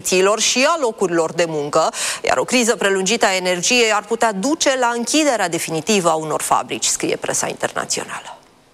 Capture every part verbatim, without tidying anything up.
investițiilor și a locurilor de muncă, iar o criză prelungită a energiei ar putea duce la închiderea definitivă a unor fabrici, scrie presa internațională.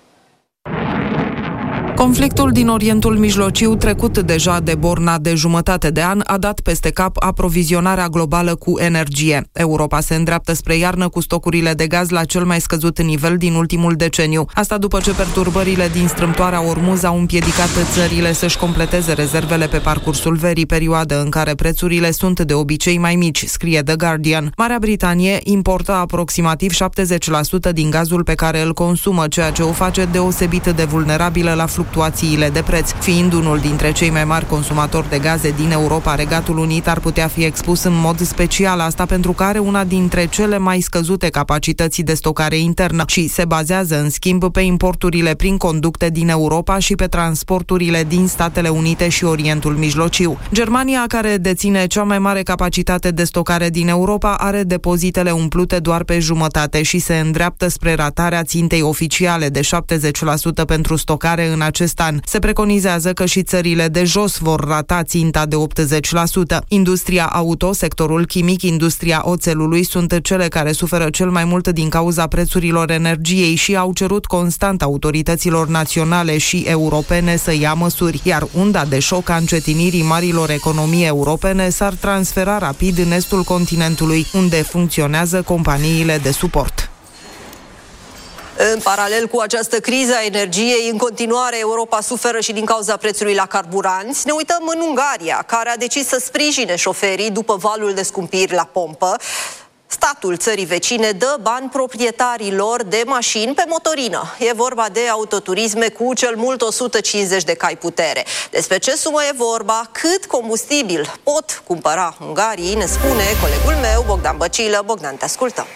Conflictul din Orientul Mijlociu, trecut deja de borna de jumătate de an, a dat peste cap aprovizionarea globală cu energie. Europa se îndreaptă spre iarnă cu stocurile de gaz la cel mai scăzut nivel din ultimul deceniu. Asta după ce perturbările din strâmtoarea Ormuz au împiedicat țările să-și completeze rezervele pe parcursul verii, perioadă în care prețurile sunt de obicei mai mici, scrie The Guardian. Marea Britanie importă aproximativ șaptezeci la sută din gazul pe care îl consumă, ceea ce o face deosebit de vulnerabilă la fluctuațiile de preț. Fiind unul dintre cei mai mari consumatori de gaze din Europa, Regatul Unit ar putea fi expus în mod special, asta pentru că are una dintre cele mai scăzute capacități de stocare internă și se bazează în schimb pe importurile prin conducte din Europa și pe transporturile din Statele Unite și Orientul Mijlociu. Germania, care deține cea mai mare capacitate de stocare din Europa, are depozitele umplute doar pe jumătate și se îndreaptă spre ratarea țintei oficiale de șaptezeci la sută pentru stocare în acest an. Se preconizează că și țările de jos vor rata ținta de optzeci la sută. Industria auto, sectorul chimic, industria oțelului sunt cele care suferă cel mai mult din cauza prețurilor energiei și au cerut constant autorităților naționale și europene să ia măsuri, iar unda de șoc a încetinirii marilor economii europene s-ar transfera rapid în estul continentului, unde funcționează companiile de suport. În paralel cu această criză a energiei, în continuare Europa suferă și din cauza prețului la carburanți. Ne uităm în Ungaria, care a decis să sprijine șoferii după valul de scumpiri la pompă. Statul țării vecine dă bani proprietarilor de mașini pe motorină. E vorba de autoturisme cu cel mult o sută cincizeci de cai putere. Despre ce sumă e vorba, cât combustibil pot cumpăra ungarii, ne spune colegul meu Bogdan Băcilă. Bogdan, te ascultăm.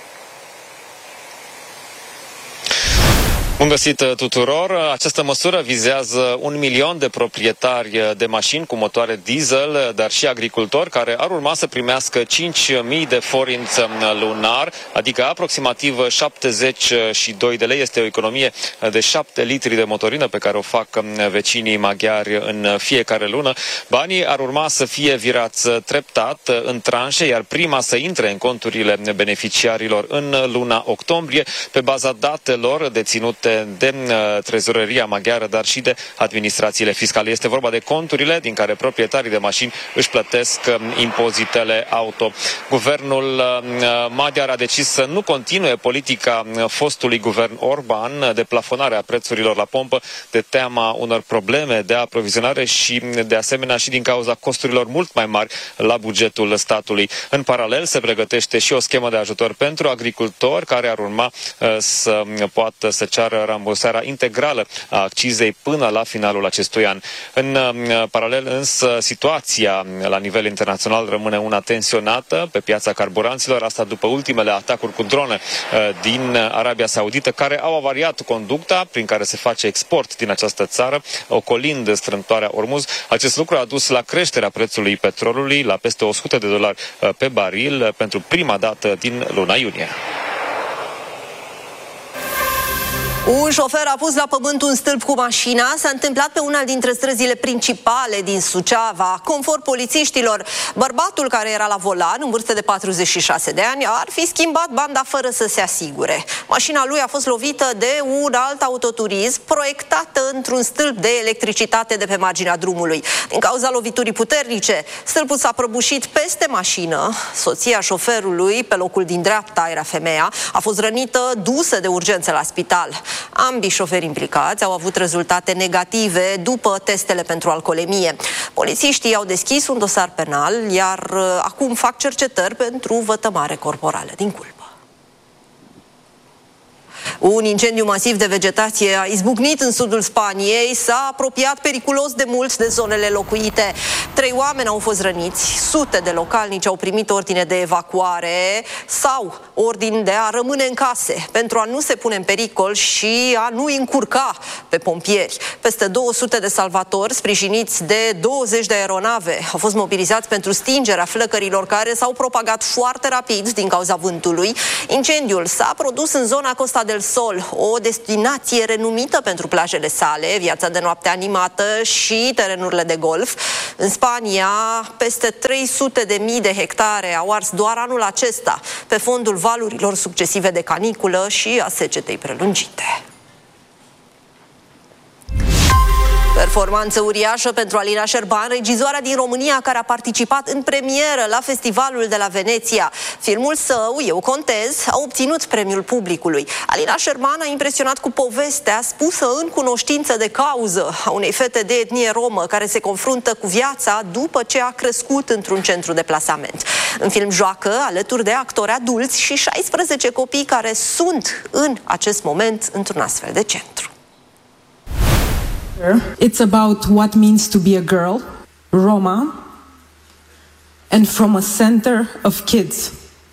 Bun găsit tuturor! Această măsură vizează un milion de proprietari de mașini cu motoare diesel, dar și agricultori care ar urma să primească cinci mii de forinți lunar, adică aproximativ șaptezeci și doi de lei. Este o economie de șapte litri de motorină pe care o fac vecinii maghiari în fiecare lună. Banii ar urma să fie virați treptat în tranșe, iar prima să intre în conturile beneficiarilor în luna octombrie, pe baza datelor deținute de trezoreria maghiară, dar și de administrațiile fiscale. Este vorba de conturile din care proprietarii de mașini își plătesc impozitele auto. Guvernul maghiar a decis să nu continue politica fostului guvern Orban de plafonare a prețurilor la pompă, de teama unor probleme de aprovizionare și de asemenea și din cauza costurilor mult mai mari la bugetul statului. În paralel se pregătește și o schemă de ajutor pentru agricultori care ar urma să poată să ceară rambursarea integrală a accizei până la finalul acestui an. În paralel însă, situația la nivel internațional rămâne una tensionată pe piața carburanților, asta după ultimele atacuri cu drone din Arabia Saudită, care au avariat conducta prin care se face export din această țară, ocolind strâmtoarea Ormuz. Acest lucru a dus la creșterea prețului petrolului la peste o sută de dolari pe baril pentru prima dată din luna iunie. Un șofer a pus la pământ un stâlp cu mașina. S-a întâmplat pe una dintre străzile principale din Suceava. Conform polițiștilor, bărbatul care era la volan, în vârstă de patruzeci și șase de ani, ar fi schimbat banda fără să se asigure. Mașina lui a fost lovită de un alt autoturism proiectată într-un stâlp de electricitate de pe marginea drumului. Din cauza loviturii puternice, stâlpul s-a prăbușit peste mașină. Soția șoferului, pe locul din dreapta era femeia, a fost rănită, dusă de urgență la spital. Ambii șoferi implicați au avut rezultate negative după testele pentru alcoolemie. Polițiștii au deschis un dosar penal, iar acum fac cercetări pentru vătămare corporală din culpă. Un incendiu masiv de vegetație a izbucnit în sudul Spaniei, s-a apropiat periculos de mult de zonele locuite. Trei oameni au fost răniți, sute de localnici au primit ordine de evacuare sau ordine de a rămâne în case pentru a nu se pune în pericol și a nu încurca pe pompieri. Peste două sute de salvatori, sprijiniți de douăzeci de aeronave, au fost mobilizați pentru stingerea flăcărilor care s-au propagat foarte rapid din cauza vântului. Incendiul s-a produs în zona Costa del Sol, o destinație renumită pentru plajele sale, viața de noapte animată și terenurile de golf. În Spania, peste trei sute de mii de hectare au ars doar anul acesta, pe fondul valurilor succesive de caniculă și a secetei prelungite. Performanță uriașă pentru Alina Șerban, regizoarea din România care a participat în premieră la Festivalul de la Veneția. Filmul său, Eu contez, a obținut premiul publicului. Alina Șerban a impresionat cu povestea spusă în cunoștință de cauză a unei fete de etnie romă care se confruntă cu viața după ce a crescut într-un centru de plasament. În film joacă alături de actori adulți și șaisprezece copii care sunt în acest moment într-un astfel de centru. It's about what means to be a girl, Roma, and from a center of kids.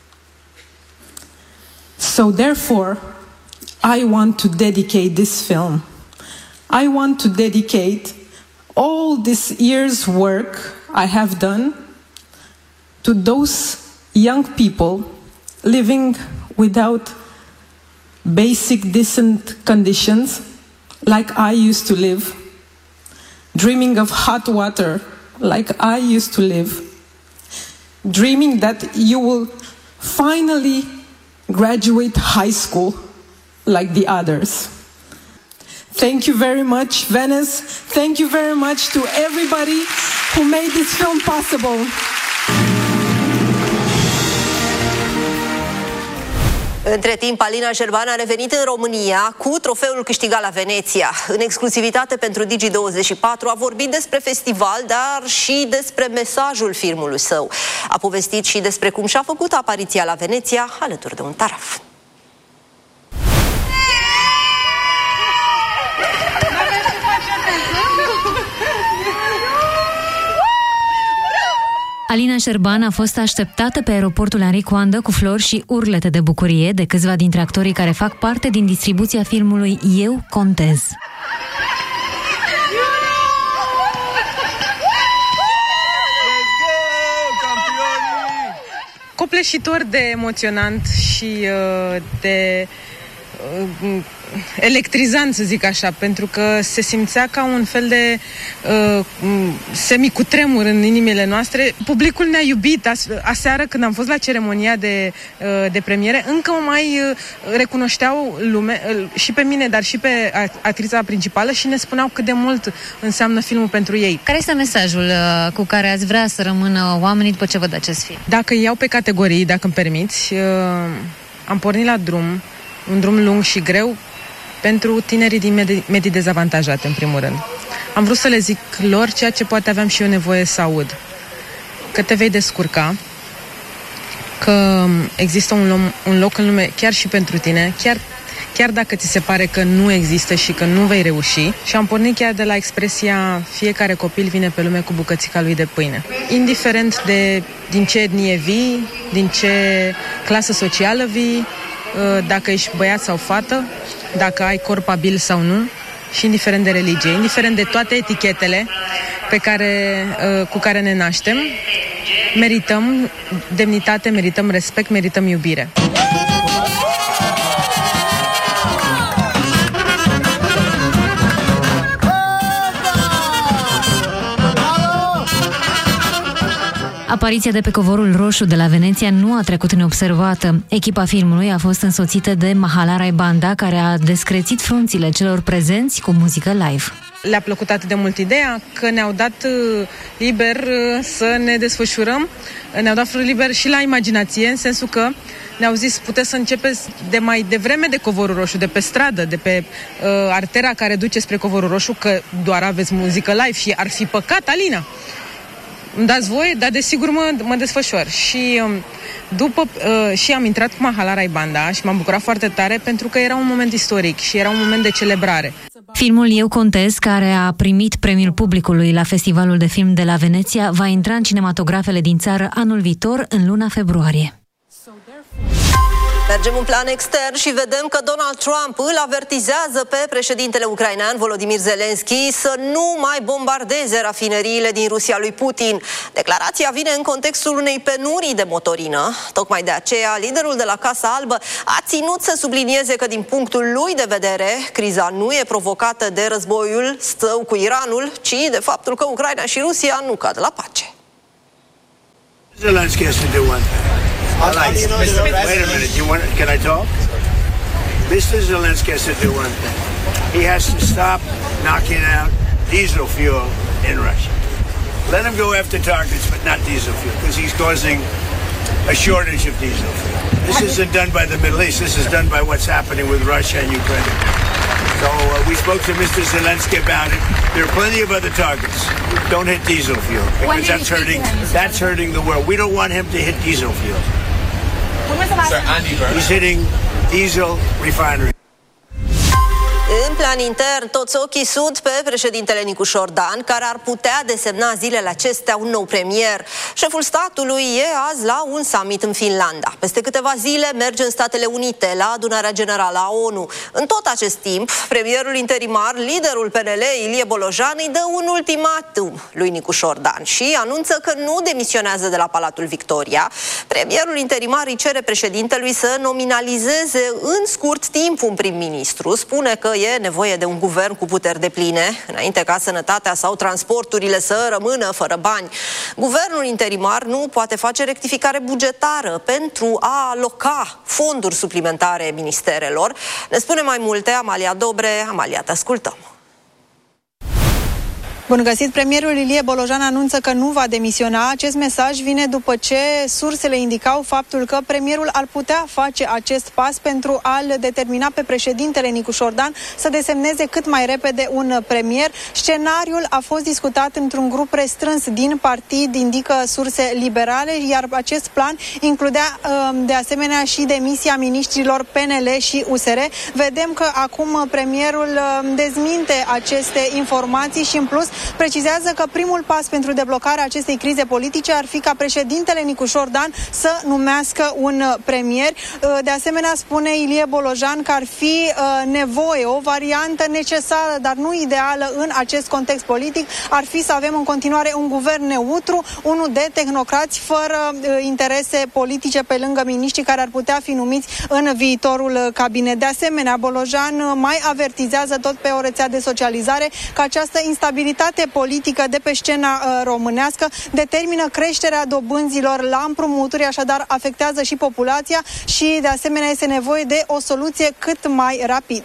So therefore, I want to dedicate this film. I want to dedicate all this year's work I have done to those young people living without basic decent conditions, like I used to live, dreaming of hot water like I used to live, dreaming that you will finally graduate high school like the others. Thank you very much, Venice. Thank you very much to everybody who made this film possible. Între timp, Alina Șerban a revenit în România cu trofeul câștigat la Veneția. În exclusivitate pentru Digi douăzeci și patru a vorbit despre festival, dar și despre mesajul filmului său. A povestit și despre cum și-a făcut apariția la Veneția alături de un taraf. Alina Șerban a fost așteptată pe aeroportul Enric Oandă cu flori și urlete de bucurie de câțiva dintre actorii care fac parte din distribuția filmului Eu contez. Copleșitor de emoționant și uh, de uh, electrizant, să zic așa, pentru că se simțea ca un fel de uh, semicutremur în inimile noastre. Publicul ne-a iubit. Aseară, când am fost la ceremonia de, uh, de premiere, încă mai uh, recunoșteau lume, uh, și pe mine, dar și pe actrița principală și ne spuneau cât de mult înseamnă filmul pentru ei. Care este mesajul uh, cu care ați vrea să rămână oamenii după ce văd acest film? Dacă iau pe categorii, dacă îmi permiți, uh, am pornit la drum, un drum lung și greu, pentru tinerii din medii, medii dezavantajate, în primul rând. Am vrut să le zic lor ceea ce poate aveam și eu nevoie să aud. Că te vei descurca, că există un, lom, un loc în lume chiar și pentru tine, chiar, chiar dacă ți se pare că nu există și că nu vei reuși. Și am pornit chiar de la expresia fiecare copil vine pe lume cu bucățica lui de pâine. Indiferent de din ce etnie vii, din ce clasă socială vii, dacă ești băiat sau fată, dacă ai corp abil sau nu, și indiferent de religie, indiferent de toate etichetele pe care, cu care ne naștem, merităm demnitate, merităm respect, merităm iubire. Apariția de pe covorul roșu de la Veneția nu a trecut neobservată. Echipa filmului a fost însoțită de Mahala Raibanda, care a descrețit frunțile celor prezenți cu muzică live. Le-a plăcut atât de mult ideea că ne-au dat liber să ne desfășurăm, ne-au dat liber și la imaginație, în sensul că ne-au zis puteți să începeți de mai devreme de covorul roșu, de pe stradă, de pe uh, artera care duce spre covorul roșu, că doar aveți muzică live și ar fi păcat, Alina. Îmi dați voie, dar desigur mă, mă desfășor. Și după uh, și am intrat cu Mahala Raibanda și m-am bucurat foarte tare pentru că era un moment istoric și era un moment de celebrare. Filmul Eu contez, care a primit premiul publicului la Festivalul de Film de la Veneția, va intra în cinematografele din țară anul viitor, în luna februarie. Mergem în plan extern și vedem că Donald Trump îl avertizează pe președintele ucrainean Volodymyr Zelensky să nu mai bombardeze rafineriile din Rusia lui Putin. Declarația vine în contextul unei penurii de motorină. Tocmai de aceea, liderul de la Casa Albă a ținut să sublinieze că din punctul lui de vedere, criza nu e provocată de războiul său cu Iranul, ci de faptul că Ucraina și Rusia nu cad la pace. Zelensky has to do one thing. Like, Mister Wait a minute, you want? Can I talk? Mister Zelensky has to do one thing. He has to stop knocking out diesel fuel in Russia. Let him go after targets, but not diesel fuel, because he's causing a shortage of diesel fuel. This isn't done by the Middle East. This is done by what's happening with Russia and Ukraine. So uh, we spoke to Mister Zelensky about it. There are plenty of other targets. Don't hit diesel fuel, because that's hurting. That's hurting the world. We don't want him to hit diesel fuel. Sir, Andy Burnham. He's hitting diesel refineries. În plan intern, toți ochii sunt pe președintele Nicușor Dan, care ar putea desemna zilele acestea un nou premier. Șeful statului e azi la un summit în Finlanda. Peste câteva zile merge în Statele Unite la adunarea generală a ONU. În tot acest timp, premierul interimar, liderul P N L, Ilie Bolojan, îi dă un ultimatum lui Nicușor Dan și anunță că nu demisionează de la Palatul Victoria. Premierul interimar îi cere președintelui să nominalizeze în scurt timp un prim-ministru. Spune că e nevoie de un guvern cu puteri depline, înainte ca sănătatea sau transporturile să rămână fără bani. Guvernul interimar nu poate face rectificare bugetară pentru a aloca fonduri suplimentare ministerelor. Ne spune mai multe Amalia Dobre. Amalia, te ascultăm. Bun găsit! Premierul Ilie Bolojan anunță că nu va demisiona. Acest mesaj vine după ce sursele indicau faptul că premierul ar putea face acest pas pentru a-l determina pe președintele Nicușor Dan să desemneze cât mai repede un premier. Scenariul a fost discutat într-un grup restrâns din partid, indică surse liberale, iar acest plan includea de asemenea și demisia miniștrilor P N L și U S R. Vedem că acum premierul dezminte aceste informații și în plus precizează că primul pas pentru deblocarea acestei crize politice ar fi ca președintele Nicușor Dan să numească un premier. De asemenea, spune Ilie Bolojan că ar fi nevoie, o variantă necesară, dar nu ideală în acest context politic, ar fi să avem în continuare un guvern neutru, unul de tehnocrați fără interese politice pe lângă miniștri care ar putea fi numiți în viitorul cabinet. De asemenea, Bolojan mai avertizează tot pe o rețea de socializare că această instabilitate politică de pe scena uh, românească determină creșterea dobânzilor la împrumuturi, așadar afectează și populația și de asemenea este nevoie de o soluție cât mai rapid.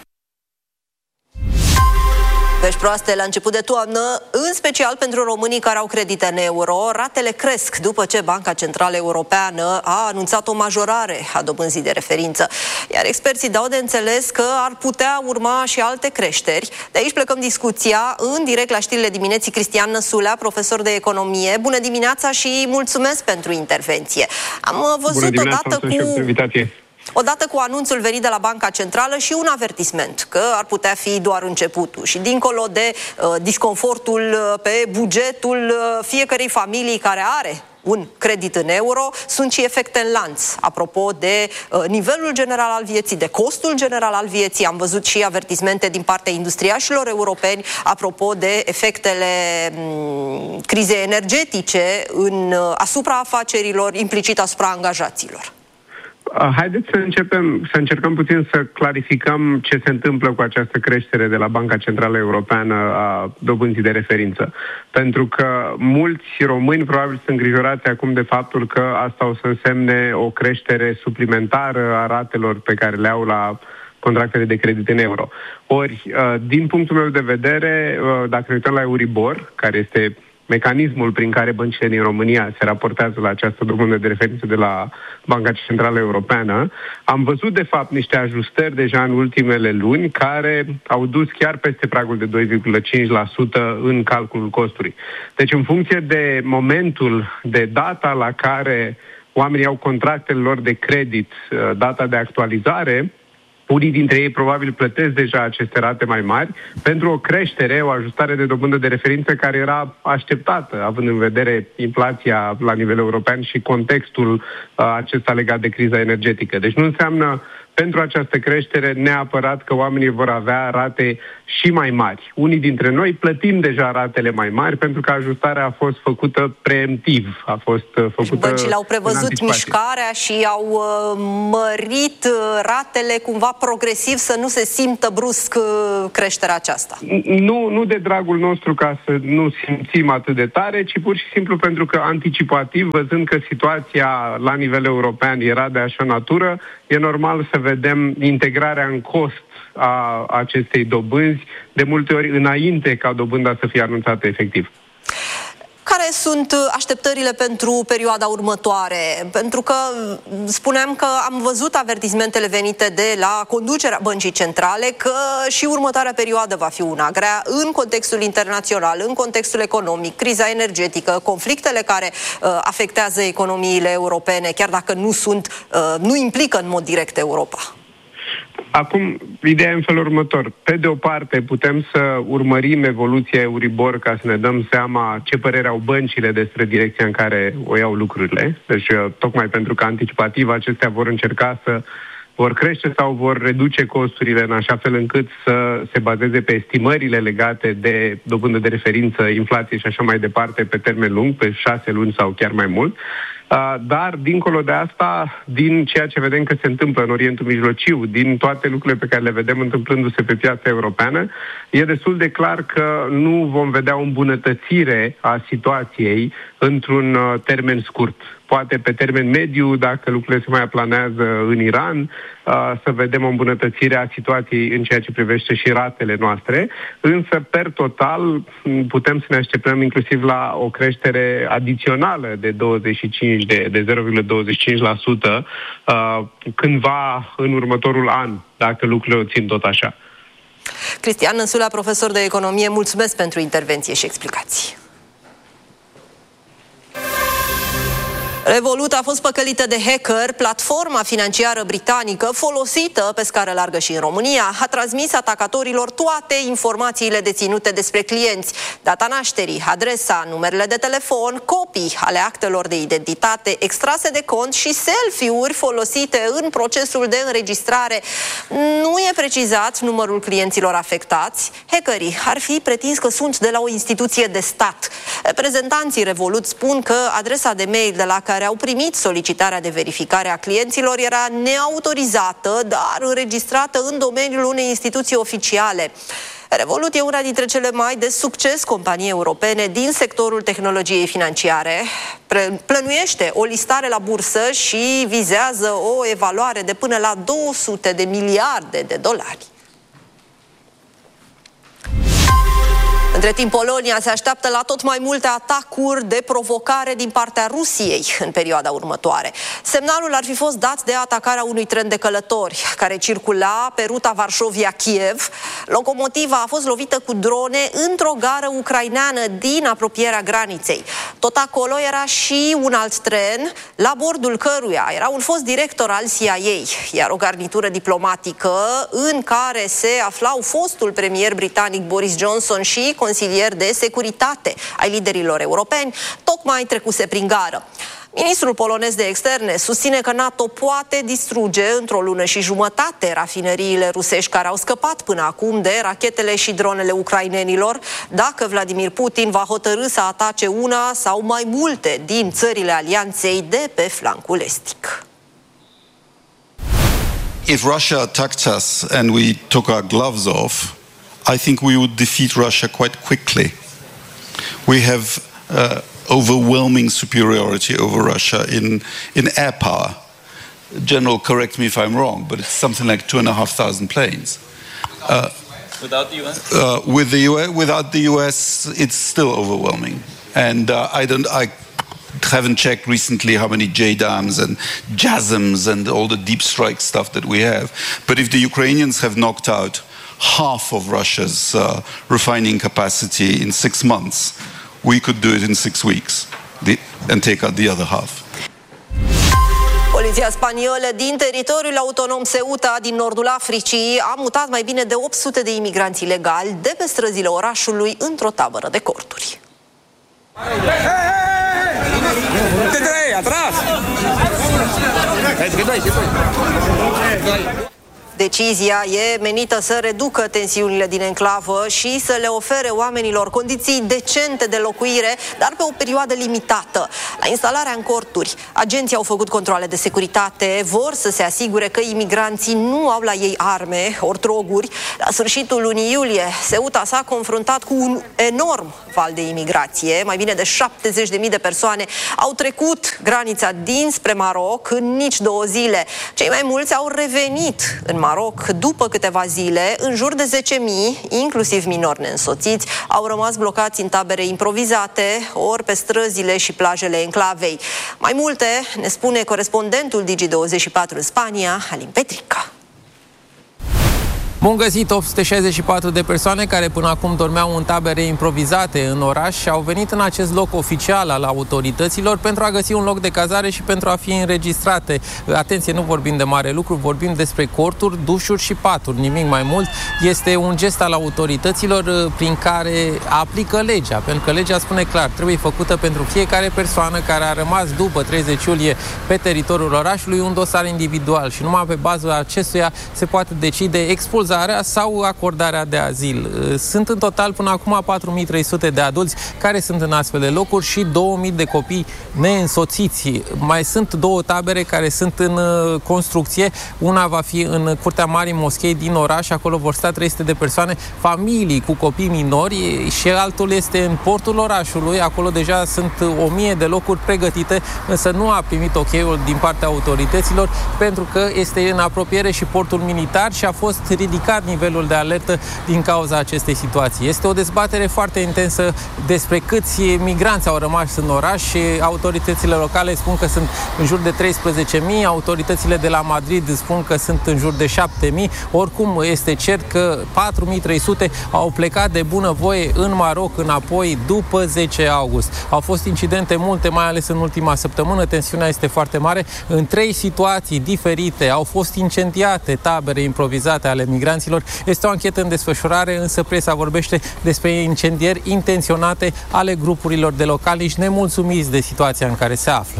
Vești proaste la început de toamnă, în special pentru românii care au credite în euro. Ratele cresc după ce Banca Centrală Europeană a anunțat o majorare a dobânzii de referință. Iar experții dau de înțeles că ar putea urma și alte creșteri. De aici plecăm discuția în direct la știrile dimineții. Cristian Năsulea, profesor de economie. Bună dimineața și mulțumesc pentru intervenție. Am văzut odată cu... Odată cu anunțul venit de la Banca Centrală și un avertisment că ar putea fi doar începutul și dincolo de uh, disconfortul uh, pe bugetul uh, fiecărei familii care are un credit în euro, sunt și efecte în lanț. Apropo de uh, nivelul general al vieții, de costul general al vieții, am văzut și avertismente din partea industriașilor europeni apropo de efectele um, crizei energetice în, uh, asupra afacerilor, implicit asupra angajaților. Haideți să începem, să încercăm puțin să clarificăm ce se întâmplă cu această creștere de la Banca Centrală Europeană a dobânzii de referință. Pentru că mulți români probabil sunt îngrijorați acum de faptul că asta o să însemne o creștere suplimentară a ratelor pe care le au la contractele de credit în euro. Ori, din punctul meu de vedere, dacă ne uităm la Euribor, care este mecanismul prin care băncile din România se raportează la această dobândă de referință de la Banca Centrală Europeană, am văzut de fapt niște ajustări deja în ultimele luni care au dus chiar peste pragul de doi virgulă cinci la sută în calculul costului. Deci în funcție de momentul, de data la care oamenii au contractele lor de credit, data de actualizare, Unii dintre ei probabil plătesc deja aceste rate mai mari pentru o creștere, o ajustare de dobândă de referință care era așteptată, având în vedere inflația la nivel european și contextul uh, acesta legat de criza energetică. Deci nu înseamnă pentru această creștere neapărat că oamenii vor avea rate și mai mari. Unii dintre noi plătim deja ratele mai mari pentru că ajustarea a fost făcută preemptiv, a fost făcută. Și băncile au prevăzut mișcarea și au uh, mărit uh, ratele cumva progresiv să nu se simtă brusc uh, creșterea aceasta. Nu, nu de dragul nostru ca să nu simțim atât de tare, ci pur și simplu pentru că anticipativ, văzând că situația la nivel european era de așa natură, e normal să vedem integrarea în cost a acestei dobânzi, de multe ori înainte ca dobânda să fie anunțată efectiv. Care sunt așteptările pentru perioada următoare? Pentru că spuneam că am văzut avertismentele venite de la conducerea Băncii Centrale că și următoarea perioadă va fi una grea în contextul internațional, în contextul economic, criza energetică, conflictele care uh, afectează economiile europene, chiar dacă nu sunt, uh, nu implică în mod direct Europa. Acum, ideea e în felul următor. Pe de o parte, putem să urmărim evoluția Euribor ca să ne dăm seama ce părere au băncile despre direcția în care o iau lucrurile. Deci, tocmai pentru că anticipativ acestea vor încerca să vor crește sau vor reduce costurile în așa fel încât să se bazeze pe estimările legate de dobândă de referință, inflație și așa mai departe pe termen lung, pe șase luni sau chiar mai mult. Dar, dincolo de asta, din ceea ce vedem că se întâmplă în Orientul Mijlociu, din toate lucrurile pe care le vedem întâmplându-se pe piața europeană, e destul de clar că nu vom vedea o îmbunătățire a situației într-un termen scurt. Poate pe termen mediu, dacă lucrurile se mai aplanează în Iran, să vedem o îmbunătățire a situației în ceea ce privește și ratele noastre, însă, per total, putem să ne așteptăm inclusiv la o creștere adițională de douăzeci și cinci de, de zero virgulă douăzeci și cinci la sută cândva în următorul an, dacă lucrurile o țin tot așa. Cristian Năsulea, profesor de economie, mulțumesc pentru intervenție și explicații. Revolut a fost păcălită de hacker. Platforma financiară britanică, folosită pe scară largă și în România, a transmis atacatorilor toate informațiile deținute despre clienți, data nașterii, adresa, numerele de telefon, copii ale actelor de identitate extrase de cont și selfie-uri folosite în procesul de înregistrare. Nu e precizat numărul clienților afectați. Hackerii ar fi pretins că sunt de la o instituție de stat. Reprezentanții Revolut spun că adresa de mail de la care care au primit solicitarea de verificare a clienților era neautorizată, dar înregistrată în domeniul unei instituții oficiale. Revolut e una dintre cele mai de succes companii europene din sectorul tehnologiei financiare. Plănuiește o listare la bursă și vizează o evaluare de până la două sute de miliarde de dolari. Între timp, Polonia se așteaptă la tot mai multe atacuri de provocare din partea Rusiei în perioada următoare. Semnalul ar fi fost dat de atacarea unui tren de călători care circula pe ruta Varșovia-Kiev. Locomotiva a fost lovită cu drone într-o gară ucraineană din apropierea graniței. Tot acolo era și un alt tren, la bordul căruia era un fost director al C I A, iar o garnitură diplomatică în care se aflau fostul premier britanic Boris Johnson și consilier de securitate ai liderilor europeni, tocmai trecuse prin gară. Ministrul polonez de externe susține că NATO poate distruge într-o lună și jumătate rafineriile rusești care au scăpat până acum de rachetele și dronele ucrainenilor, dacă Vladimir Putin va hotărî să atace una sau mai multe din țările alianței de pe flancul estic. If Russia attacked us and we took our gloves off, I think we would defeat Russia quite quickly. We have uh, overwhelming superiority over Russia in, in air power. General, correct me if I'm wrong, but it's something like two and a half thousand planes. Uh, without the U S? Uh, with the U S, without the U S, it's still overwhelming. And uh, I don't, I haven't checked recently how many J DAMs and JASMs and all the deep strike stuff that we have. But if the Ukrainians have knocked out half of Russia's uh, refining capacity in six months, we could do it in six weeks the, and take out the other half. Poliția spaniolă din teritoriul autonom Ceuta din nordul Africii a mutat mai bine de opt sute de imigranți ilegali de pe străzile orașului într-o tabără de corturi. Decizia e menită să reducă tensiunile din enclavă și să le ofere oamenilor condiții decente de locuire, dar pe o perioadă limitată. La instalarea în corturi, agenții au făcut controale de securitate, vor să se asigure că imigranții nu au la ei arme ori droguri. La sfârșitul lunii iulie, Ceuta s-a confruntat cu un enorm val de imigrație. Mai bine de șaptezeci de mii de persoane au trecut granița dinspre Maroc în nici două zile. Cei mai mulți au revenit în Maroc după câteva zile. În jur de zece mii, inclusiv minori neînsoțiți, au rămas blocați în tabere improvizate, ori pe străzile și plajele enclavei. Mai multe ne spune corespondentul Digi douăzeci și patru în Spania, Alin Petrica. Bun găsit, opt sute șaizeci și patru de persoane care până acum dormeau în tabere improvizate în oraș și au venit în acest loc oficial al autorităților pentru a găsi un loc de cazare și pentru a fi înregistrate. Atenție, nu vorbim de mare lucru, vorbim despre corturi, dușuri și paturi, nimic mai mult. Este un gest al autorităților prin care aplică legea, pentru că legea spune clar, trebuie făcută pentru fiecare persoană care a rămas după treizeci iulie pe teritoriul orașului un dosar individual și numai pe baza acestuia se poate decide expulzarea sau acordarea de azil. Sunt în total până acum patru mii trei sute de adulți care sunt în astfel de locuri și două mii de copii neînsoțiți. Mai sunt două tabere care sunt în construcție. Una va fi în Curtea Marii Moschei din oraș, acolo vor sta trei sute de persoane, familii cu copii minori, și altul este în portul orașului, acolo deja sunt o mie de locuri pregătite, însă nu a primit ok-ul din partea autorităților pentru că este în apropiere și portul militar și a fost ridicat nivelul de alertă din cauza acestei situații. Este o dezbatere foarte intensă despre câți migranți au rămas în oraș și autoritățile locale spun că sunt în jur de treisprezece mii, autoritățile de la Madrid spun că sunt în jur de șapte mii. Oricum este cert că patru mii trei sute au plecat de bunăvoie în Maroc înapoi după zece august. Au fost incidente multe, mai ales în ultima săptămână, tensiunea este foarte mare. În trei situații diferite au fost incendiate tabere improvizate ale migranților. Este o anchetă în desfășurare, însă presa vorbește despre incendieri intenționate ale grupurilor de localiști nemulțumiți de situația în care se află.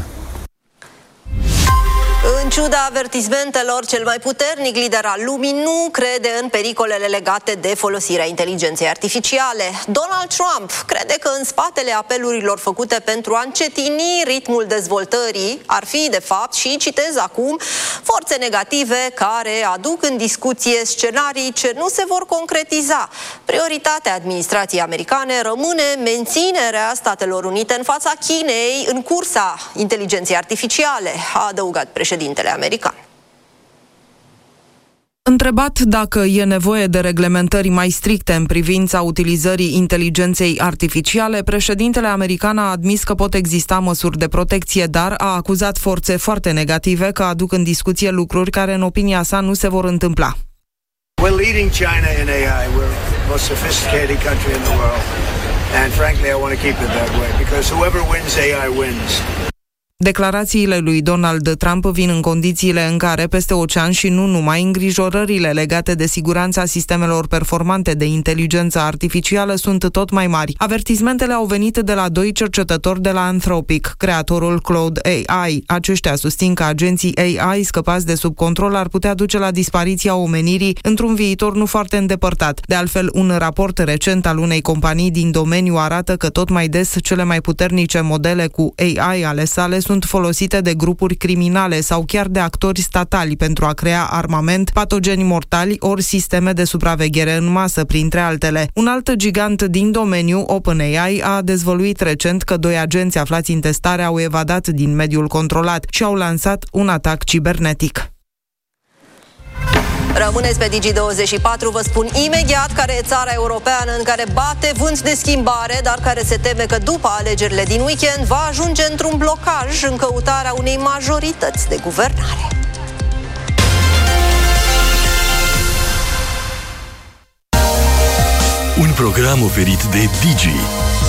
În ciuda avertismentelor, cel mai puternic lider al lumii nu crede în pericolele legate de folosirea inteligenței artificiale. Donald Trump crede că în spatele apelurilor făcute pentru a încetini ritmul dezvoltării ar fi, de fapt, și citez acum, forțe negative care aduc în discuție scenarii ce nu se vor concretiza. Prioritatea administrației americane rămâne menținerea Statelor Unite în fața Chinei în cursa inteligenței artificiale, a adăugat președintele american. Întrebat dacă e nevoie de reglementări mai stricte în privința utilizării inteligenței artificiale, președintele american a admis că pot exista măsuri de protecție, dar a acuzat forțe foarte negative că aduc în discuție lucruri care, în opinia sa, nu se vor întâmpla. We're leading China in A I. We're the most sophisticated country in the world. And frankly, I want to keep it that way because whoever wins A I wins. Declarațiile lui Donald Trump vin în condițiile în care, peste ocean și nu numai, îngrijorările legate de siguranța sistemelor performante de inteligență artificială sunt tot mai mari. Avertismentele au venit de la doi cercetători de la Anthropic, creatorul Claude A I. Aceștia susțin că agenții A I scăpați de sub control ar putea duce la dispariția omenirii într-un viitor nu foarte îndepărtat. De altfel, un raport recent al unei companii din domeniu arată că tot mai des cele mai puternice modele cu A I ale sale sunt folosite de grupuri criminale sau chiar de actori statali pentru a crea armament, patogeni mortali ori sisteme de supraveghere în masă, printre altele. Un alt gigant din domeniu, OpenAI, a dezvăluit recent că doi agenți aflați în testare au evadat din mediul controlat și au lansat un atac cibernetic. Rămâneți pe Digi douăzeci și patru, vă spun imediat care e țara europeană în care bate vânt de schimbare, dar care se teme că după alegerile din weekend va ajunge într-un blocaj în căutarea unei majorități de guvernare. Un program oferit de Digi